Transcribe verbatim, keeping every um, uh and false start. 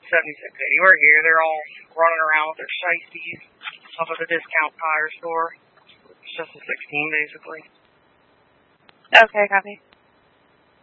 seventy-six eighty. We're here. They're all running around with their shiesties off of the discount tire store. It's just a sixteen, basically. Okay, copy.